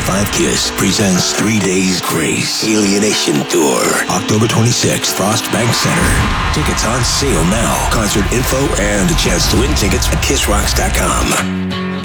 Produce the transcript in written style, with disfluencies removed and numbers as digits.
5 Kiss presents 3 Days Grace Alienation Tour. October 26th, Frost Bank Center. Tickets on sale now. Concert info and a chance to win tickets at KissRocks.com.